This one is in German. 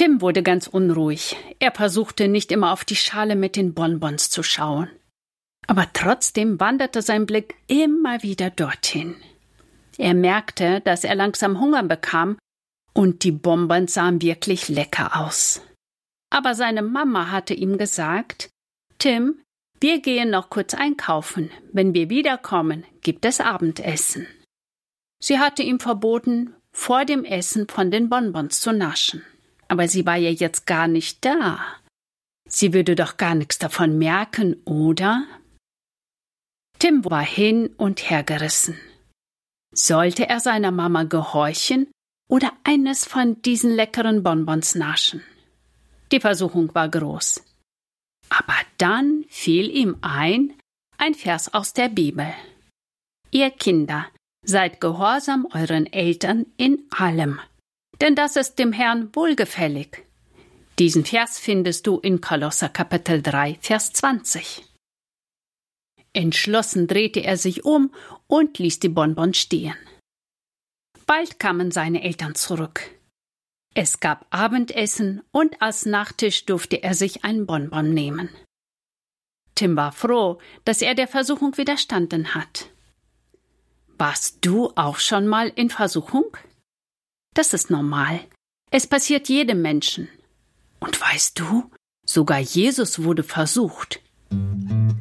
Tim wurde ganz unruhig. Er versuchte nicht immer auf die Schale mit den Bonbons zu schauen. Aber trotzdem wanderte sein Blick immer wieder dorthin. Er merkte, dass er langsam Hunger bekam und die Bonbons sahen wirklich lecker aus. Aber seine Mama hatte ihm gesagt: Tim, wir gehen noch kurz einkaufen. Wenn wir wiederkommen, gibt es Abendessen. Sie hatte ihm verboten, vor dem Essen von den Bonbons zu naschen. Aber sie war ja jetzt gar nicht da. Sie würde doch gar nichts davon merken, oder? Tim war hin und her gerissen. Sollte er seiner Mama gehorchen oder eines von diesen leckeren Bonbons naschen? Die Versuchung war groß. Aber dann fiel ihm ein Vers aus der Bibel. Ihr Kinder, seid gehorsam euren Eltern in allem, denn das ist dem Herrn wohlgefällig. Diesen Vers findest du in Kolosser Kapitel 3, Vers 20. Entschlossen drehte er sich um und ließ die Bonbons stehen. Bald kamen seine Eltern zurück. Es gab Abendessen und als Nachtisch durfte er sich ein Bonbon nehmen. Tim war froh, dass er der Versuchung widerstanden hat. Warst du auch schon mal in Versuchung? Das ist normal. Es passiert jedem Menschen. Und weißt du, sogar Jesus wurde versucht.